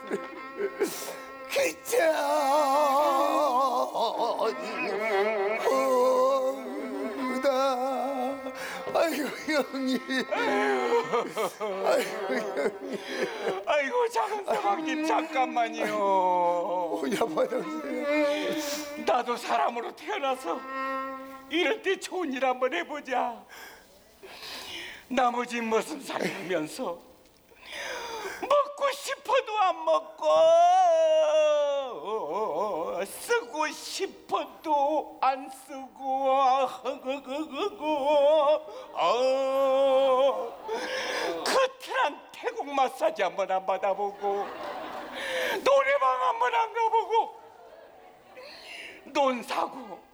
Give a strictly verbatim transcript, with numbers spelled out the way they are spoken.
귀찮다. 아이고 형님. 아이고 형님. 아이고 작은 사방님 잠깐만요. 오야 받으세요. 나도 사람으로 태어나서 이럴 때 좋은 일 한번 해보자. 나머지 무슨 살면서 먹고 싶어도 안 먹고 쓰고 싶어도 안 쓰고 어, 그틀한 태국 마사지 한번 안 받아보고 노래방 한번 안 가보고 돈 사고